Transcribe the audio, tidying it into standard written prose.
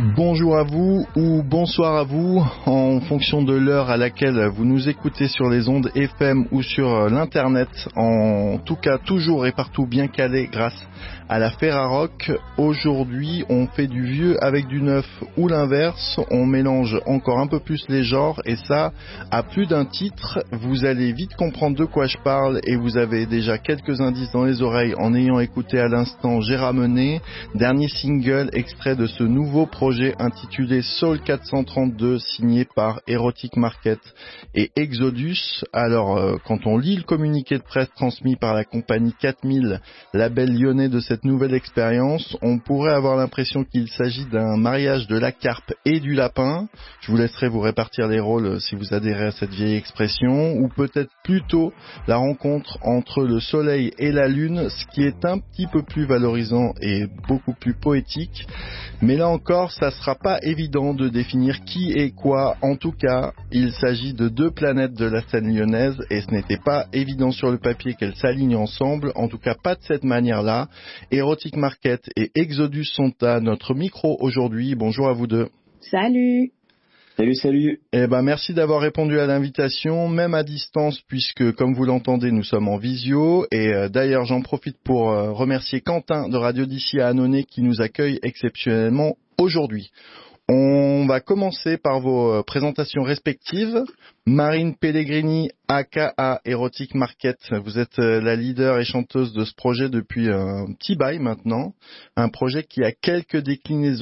Bonjour à vous ou bonsoir à vous en fonction de l'heure à laquelle vous nous écoutez sur les ondes FM ou sur l'internet. En tout cas, toujours et partout bien calé grâce à la Ferrarock. Aujourd'hui, on fait du vieux avec du neuf ou l'inverse. On mélange encore un peu plus les genres et ça, à plus d'un titre, vous allez vite comprendre de quoi je parle et vous avez déjà quelques indices dans les oreilles en ayant écouté à l'instant J'ai ramené, dernier single extrait de ce nouveau projet intitulé Soul 432, signé par Erotic Market et Exodus. Alors, quand on lit le communiqué de presse transmis par la compagnie 4000, label lyonnais de cette nouvelle expérience, on pourrait avoir l'impression qu'il s'agit d'un mariage de la carpe et du lapin. Je vous laisserai vous répartir les rôles si vous adhérez à cette vieille expression, ou peut-être plutôt la rencontre entre le soleil et la lune, ce qui est un petit peu plus valorisant et beaucoup plus poétique. Mais là encore, ça sera pas évident de définir qui est quoi. En tout cas, il s'agit de deux planètes de la scène lyonnaise et ce n'était pas évident sur le papier qu'elles s'alignent ensemble. En tout cas, pas de cette manière-là. Erotic Market et Exodus sont à notre micro aujourd'hui. Bonjour à vous deux. Salut. Salut. Eh ben, merci d'avoir répondu à l'invitation, même à distance, puisque, comme vous l'entendez, nous sommes en visio. Et d'ailleurs, j'en profite pour remercier Quentin de Radio d'ici à Annonay qui nous accueille exceptionnellement aujourd'hui. On va commencer par vos présentations respectives. Marine Pellegrini, aka Erotic Market, vous êtes la leader et chanteuse de ce projet depuis un petit bail maintenant. Un projet qui a quelques déclinaisons